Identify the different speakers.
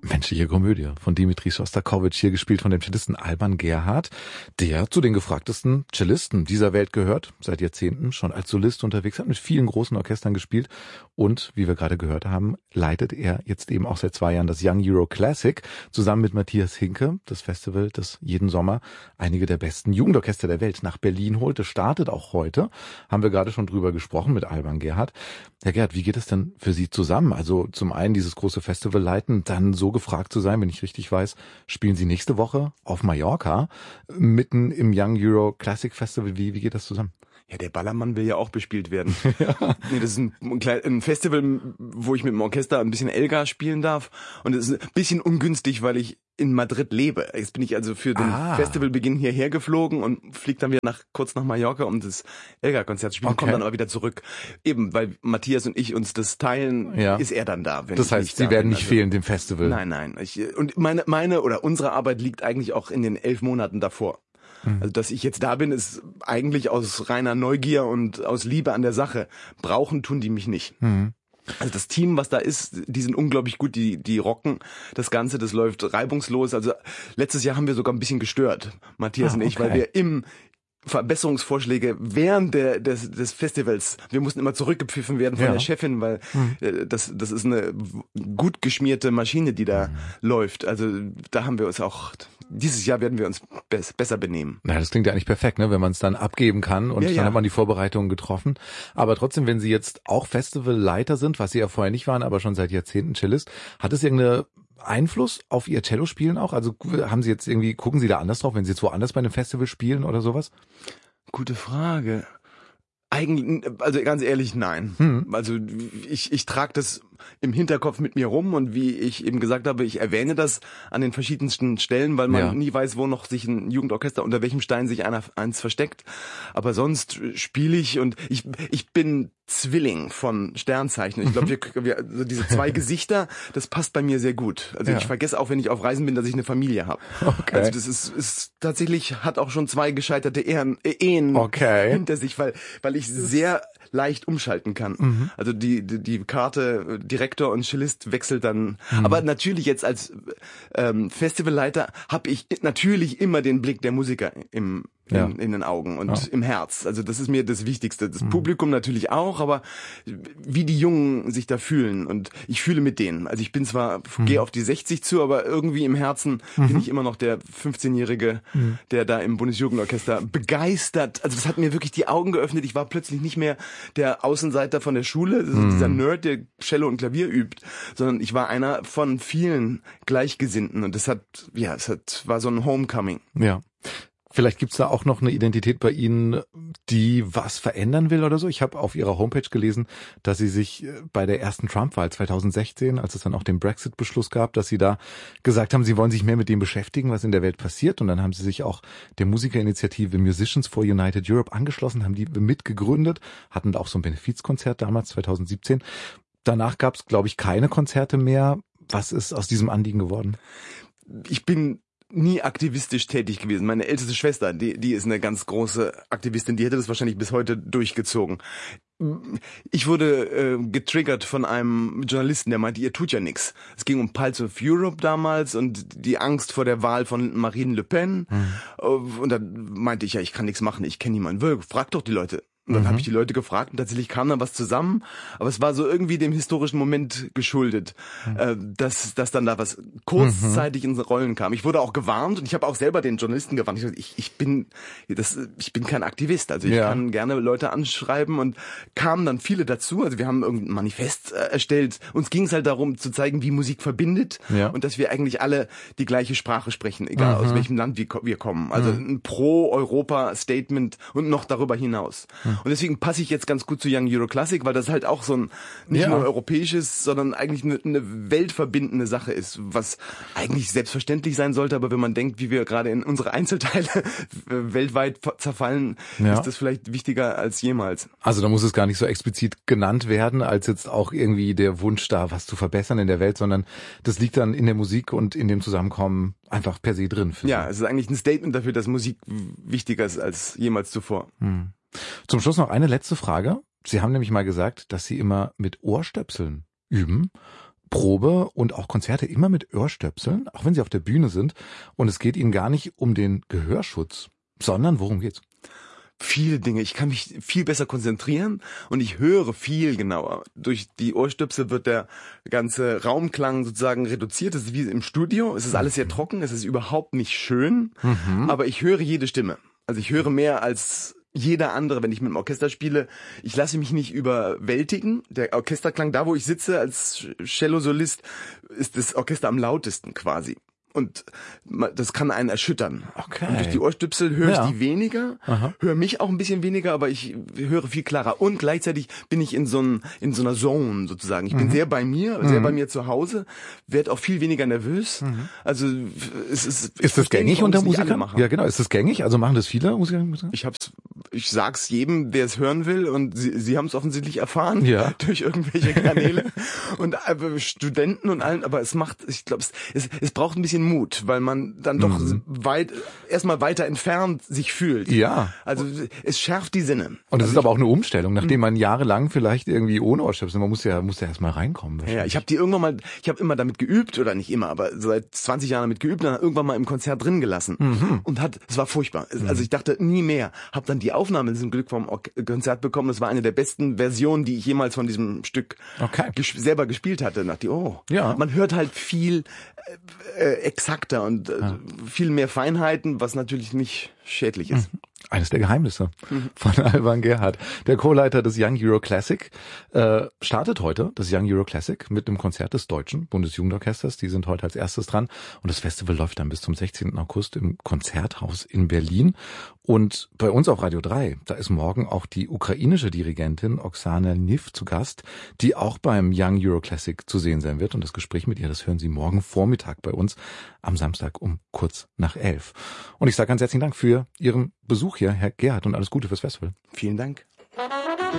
Speaker 1: Menschliche Komödie von Dimitri Schostakowitsch, hier gespielt von dem Cellisten Alban Gerhard, der zu den gefragtesten Cellisten dieser Welt gehört, seit Jahrzehnten schon als Solist unterwegs, hat mit vielen großen Orchestern gespielt und, wie wir gerade gehört haben, leitet er jetzt eben auch seit 2 Jahren das Young Euro Classic zusammen mit Matthias Hinke, das Festival, das jeden Sommer einige der besten Jugendorchester der Welt nach Berlin holt. Das startet auch heute, haben wir gerade schon drüber gesprochen mit Alban Gerhard. Herr Gerhard, wie geht es denn für Sie zusammen? Also zum einen dieses große Festival leiten, dann so gefragt zu sein, wenn ich richtig weiß, spielen Sie nächste Woche auf Mallorca, mitten im Young Euro Classic Festival. Wie geht das zusammen?
Speaker 2: Ja, der Ballermann will ja auch bespielt werden. Ja. Nee, das ist ein Festival, wo ich mit dem Orchester ein bisschen Elgar spielen darf. Und es ist ein bisschen ungünstig, weil ich in Madrid lebe. Jetzt bin ich also für den Festivalbeginn hierher geflogen und fliege dann wieder kurz nach Mallorca, um das Elgar-Konzert zu spielen, komme dann aber wieder zurück. Eben, weil Matthias und ich uns das teilen, ist er dann da.
Speaker 1: Wenn das heißt, Sie werden nicht fehlen dem Festival?
Speaker 2: Nein. Und meine oder unsere Arbeit liegt eigentlich auch in den 11 Monaten davor. Also, dass ich jetzt da bin, ist eigentlich aus reiner Neugier und aus Liebe an der Sache. Brauchen tun die mich nicht. Also das Team, was da ist, die sind unglaublich gut, die rocken das Ganze, das läuft reibungslos. Also letztes Jahr haben wir sogar ein bisschen gestört, Matthias und ich, weil wir Verbesserungsvorschläge während des Festivals. Wir mussten immer zurückgepfiffen werden von der Chefin, weil das ist eine gut geschmierte Maschine, die da läuft. Also da haben wir uns auch, dieses Jahr werden wir uns besser benehmen.
Speaker 1: Na, das klingt ja eigentlich perfekt, ne, wenn man es dann abgeben kann und dann hat man die Vorbereitungen getroffen. Aber trotzdem, wenn Sie jetzt auch Festivalleiter sind, was Sie ja vorher nicht waren, aber schon seit Jahrzehnten Cellist, hat es irgendeine Einfluss auf Ihr Cello-Spielen auch? Also haben Sie jetzt irgendwie, gucken Sie da anders drauf, wenn Sie jetzt woanders bei einem Festival spielen oder sowas?
Speaker 2: Gute Frage. Eigentlich, also ganz ehrlich, nein. Also ich trage das im Hinterkopf mit mir rum und wie ich eben gesagt habe, ich erwähne das an den verschiedensten Stellen, weil man nie weiß, wo noch sich ein Jugendorchester, unter welchem Stein sich eins versteckt. Aber sonst spiele ich und ich bin Zwilling von Sternzeichen. Ich glaube, wir also diese 2 Gesichter, das passt bei mir sehr gut. Also ich vergesse auch, wenn ich auf Reisen bin, dass ich eine Familie habe. Okay. Also das ist tatsächlich, hat auch schon 2 gescheiterte Ehen hinter sich, weil ich sehr leicht umschalten kann. Also die Karte Direktor und Cellist wechselt dann. Aber natürlich jetzt als Festivalleiter habe ich natürlich immer den Blick der Musiker in den Augen und im Herz. Also das ist mir das Wichtigste. Das Publikum natürlich auch, aber wie die Jungen sich da fühlen und ich fühle mit denen. Also ich bin zwar, gehe auf die 60 zu, aber irgendwie im Herzen bin ich immer noch der 15-Jährige, der da im Bundesjugendorchester begeistert. Also das hat mir wirklich die Augen geöffnet. Ich war plötzlich nicht mehr der Außenseiter von der Schule, dieser Nerd, der Cello und Klavier übt, sondern ich war einer von vielen Gleichgesinnten und war so ein Homecoming.
Speaker 1: Ja. Vielleicht gibt's da auch noch eine Identität bei Ihnen, die was verändern will oder so. Ich habe auf Ihrer Homepage gelesen, dass Sie sich bei der ersten Trump-Wahl 2016, als es dann auch den Brexit-Beschluss gab, dass Sie da gesagt haben, Sie wollen sich mehr mit dem beschäftigen, was in der Welt passiert. Und dann haben Sie sich auch der Musikerinitiative Musicians for United Europe angeschlossen, haben die mitgegründet, hatten da auch so ein Benefizkonzert damals, 2017. Danach gab's, glaube ich, keine Konzerte mehr. Was ist aus diesem Anliegen geworden?
Speaker 2: Ich bin nie aktivistisch tätig gewesen. Meine älteste Schwester, die ist eine ganz große Aktivistin, die hätte das wahrscheinlich bis heute durchgezogen. Ich wurde getriggert von einem Journalisten, der meinte, ihr tut ja nichts. Es ging um Pulse of Europe damals und die Angst vor der Wahl von Marine Le Pen. Und dann meinte ich, ja, ich kann nichts machen, ich kenne niemanden. Frag doch die Leute. Und dann habe ich die Leute gefragt und tatsächlich kam dann was zusammen. Aber es war so irgendwie dem historischen Moment geschuldet, dass dann da was kurzzeitig ins Rollen kam. Ich wurde auch gewarnt und ich habe auch selber den Journalisten gewarnt. Ich bin kein Aktivist. Also ich kann gerne Leute anschreiben und kamen dann viele dazu. Also wir haben irgendein Manifest erstellt. Uns ging es halt darum zu zeigen, wie Musik verbindet und dass wir eigentlich alle die gleiche Sprache sprechen, egal aus welchem Land wir kommen. Also ein Pro-Europa-Statement und noch darüber hinaus. Und deswegen passe ich jetzt ganz gut zu Young Euro Classic, weil das halt auch so ein nicht nur europäisches, sondern eigentlich eine weltverbindende Sache ist, was eigentlich selbstverständlich sein sollte, aber wenn man denkt, wie wir gerade in unsere Einzelteile weltweit zerfallen, ist das vielleicht wichtiger als jemals.
Speaker 1: Also da muss es gar nicht so explizit genannt werden, als jetzt auch irgendwie der Wunsch da, was zu verbessern in der Welt, sondern das liegt dann in der Musik und in dem Zusammenkommen einfach per se drin.
Speaker 2: Ja, es ist eigentlich ein Statement dafür, dass Musik wichtiger ist als jemals zuvor.
Speaker 1: Zum Schluss noch eine letzte Frage. Sie haben nämlich mal gesagt, dass Sie immer mit Ohrstöpseln üben. Probe und auch Konzerte immer mit Ohrstöpseln, auch wenn Sie auf der Bühne sind. Und es geht Ihnen gar nicht um den Gehörschutz, sondern worum geht's?
Speaker 2: Viele Dinge. Ich kann mich viel besser konzentrieren und ich höre viel genauer. Durch die Ohrstöpsel wird der ganze Raumklang sozusagen reduziert. Es ist wie im Studio. Es ist alles sehr trocken. Es ist überhaupt nicht schön. Aber ich höre jede Stimme. Also ich höre mehr als jeder andere, wenn ich mit dem Orchester spiele. Ich lasse mich nicht überwältigen. Der Orchesterklang, da wo ich sitze als Cello-Solist, ist das Orchester am lautesten quasi. Und das kann einen erschüttern.
Speaker 1: Okay.
Speaker 2: Und durch die Ohrstöpsel höre ich die weniger, höre mich auch ein bisschen weniger, aber ich höre viel klarer. Und gleichzeitig bin ich in so einer Zone sozusagen. Ich bin sehr bei mir zu Hause, werde auch viel weniger nervös. Also
Speaker 1: ist das gängig unter Musikern? Ja, genau. Ist das gängig? Also machen das viele Musiker?
Speaker 2: Ich sag's jedem, der es hören will, und sie haben es offensichtlich erfahren durch irgendwelche Kanäle und Studenten und allen. Aber ich glaube, es braucht ein bisschen Mut, weil man dann doch erstmal weiter entfernt sich fühlt.
Speaker 1: Ja.
Speaker 2: Also es schärft die Sinne.
Speaker 1: Und es ist aber auch eine Umstellung, nachdem man jahrelang vielleicht irgendwie ohne Ohrstöpsel, man muss ja erstmal reinkommen.
Speaker 2: Ja, ich habe immer damit geübt, oder nicht immer, aber seit 20 Jahren damit geübt, dann irgendwann mal im Konzert drin gelassen. Und es war furchtbar. Also ich dachte nie mehr. Hab dann die Aufnahme in diesem Glück vom Konzert bekommen. Das war eine der besten Versionen, die ich jemals von diesem Stück selber gespielt hatte. Und dachte, man hört halt viel exakter und viel mehr Feinheiten, was natürlich nicht schädlich ist.
Speaker 1: Eines der Geheimnisse von Alban Gerhardt. Der Co-Leiter des Young Euro Classic startet heute das Young Euro Classic mit einem Konzert des Deutschen Bundesjugendorchesters. Die sind heute als erstes dran. Und das Festival läuft dann bis zum 16. August im Konzerthaus in Berlin. Und bei uns auf Radio 3, da ist morgen auch die ukrainische Dirigentin Oksana Niv zu Gast, die auch beim Young Euro Classic zu sehen sein wird. Und das Gespräch mit ihr, das hören Sie morgen Vormittag bei uns am Samstag um kurz nach 11. Und ich sage ganz herzlichen Dank für Ihren Besuch hier, Herr Gerhardt, und alles Gute fürs Festival.
Speaker 2: Vielen Dank.